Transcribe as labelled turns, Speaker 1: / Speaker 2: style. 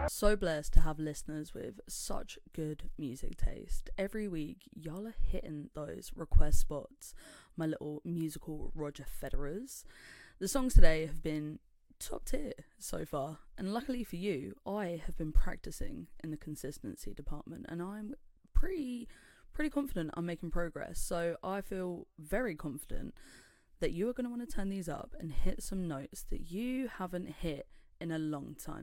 Speaker 1: So blessed to have listeners with such good music taste. Every week, y'all are hitting those request spots, my little musical Roger Federers. The songs today have been top tier so far, and luckily for you, I have been practicing in the consistency department, and I'm pretty confident I'm making progress. So I feel very confident that you are going to want to turn these up and hit some notes that you haven't hit in a long time.